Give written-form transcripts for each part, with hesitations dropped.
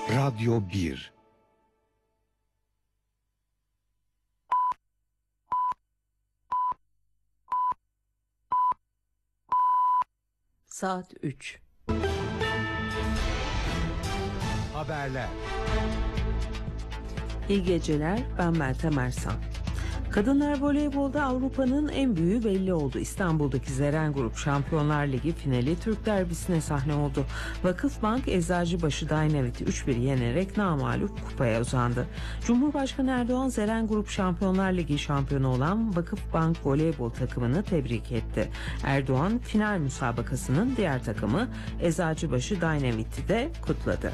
Radyo 1. Saat 3. Haberler. İyi geceler, ben Meltem Ersan. Kadınlar voleybolda Avrupa'nın en büyüğü belli oldu. İstanbul'daki Zeren Grup Şampiyonlar Ligi finali Türk derbisine sahne oldu. Vakıfbank Eczacıbaşı Dynamic'i 3-1 yenerek namağlup kupaya uzandı. Cumhurbaşkanı Erdoğan Zeren Grup Şampiyonlar Ligi şampiyonu olan Vakıfbank voleybol takımını tebrik etti. Erdoğan final müsabakasının diğer takımı Eczacıbaşı Dynamic'i de kutladı.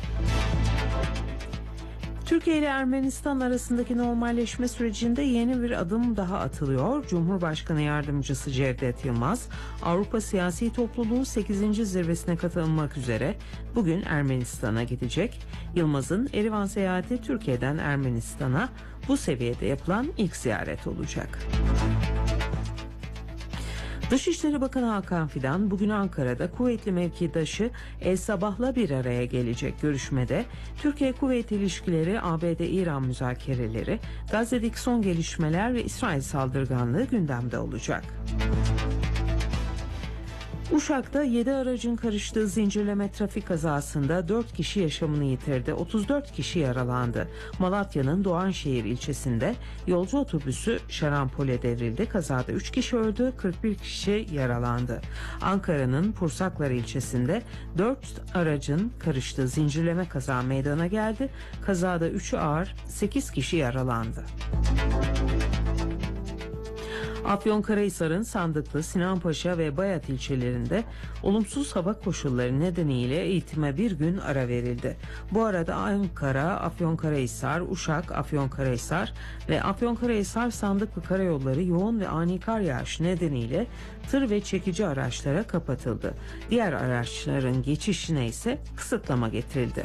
Türkiye ile Ermenistan arasındaki normalleşme sürecinde yeni bir adım daha atılıyor. Cumhurbaşkanı Yardımcısı Cevdet Yılmaz, Avrupa Siyasi Topluluğu 8. zirvesine katılmak üzere bugün Ermenistan'a gidecek. Yılmaz'ın Erivan seyahati Türkiye'den Ermenistan'a bu seviyede yapılan ilk ziyaret olacak. Dışişleri Bakanı Hakan Fidan bugün Ankara'da kuvvetli mevkidaşı El Sabah'la bir araya gelecek. Görüşmede Türkiye-Kuveyt ilişkileri, ABD-İran müzakereleri, Gazze'deki son gelişmeler ve İsrail saldırganlığı gündemde olacak. Uşak'ta 7 aracın karıştığı zincirleme trafik kazasında 4 kişi yaşamını yitirdi. 34 kişi yaralandı. Malatya'nın Doğanşehir ilçesinde yolcu otobüsü şarampole devrildi. Kazada 3 kişi öldü, 41 kişi yaralandı. Ankara'nın Pursaklar ilçesinde 4 aracın karıştığı zincirleme kaza meydana geldi. Kazada 3'ü ağır, 8 kişi yaralandı. Afyonkarahisar'ın Sandıklı, Sinanpaşa ve Bayat ilçelerinde olumsuz hava koşulları nedeniyle eğitime bir gün ara verildi. Bu arada Ankara, Afyonkarahisar, Uşak, Afyonkarahisar ve Afyonkarahisar Sandıklı karayolları yoğun ve ani kar yağışı nedeniyle tır ve çekici araçlara kapatıldı. Diğer araçların geçişine ise kısıtlama getirildi.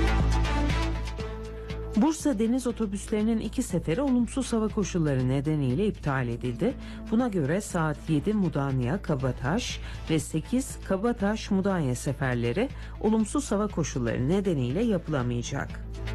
Bursa deniz otobüslerinin 2 seferi olumsuz hava koşulları nedeniyle iptal edildi. Buna göre saat 7 Mudanya Kabataş ve 8 Kabataş Mudanya seferleri olumsuz hava koşulları nedeniyle yapılamayacak.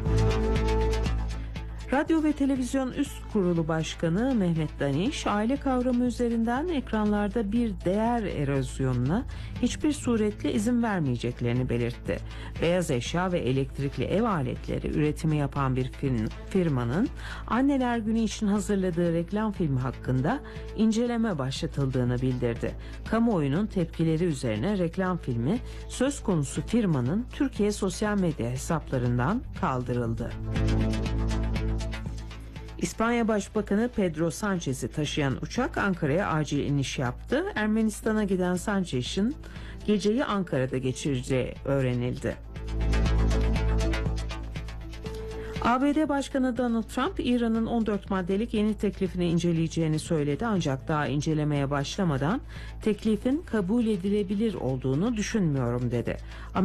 Radyo ve Televizyon Üst Kurulu Başkanı Mehmet Daniş, aile kavramı üzerinden ekranlarda bir değer erozyonuna hiçbir suretle izin vermeyeceklerini belirtti. Beyaz eşya ve elektrikli ev aletleri üretimi yapan bir firmanın Anneler Günü için hazırladığı reklam filmi hakkında inceleme başlatıldığını bildirdi. Kamuoyunun tepkileri üzerine reklam filmi söz konusu firmanın Türkiye sosyal medya hesaplarından kaldırıldı. İspanya Başbakanı Pedro Sanchez'i taşıyan uçak Ankara'ya acil iniş yaptı. Ermenistan'a giden Sanchez'in geceyi Ankara'da geçireceği öğrenildi. ABD Başkanı Donald Trump, İran'ın 14 maddelik yeni teklifini inceleyeceğini söyledi ancak daha incelemeye başlamadan teklifin kabul edilebilir olduğunu düşünmüyorum dedi.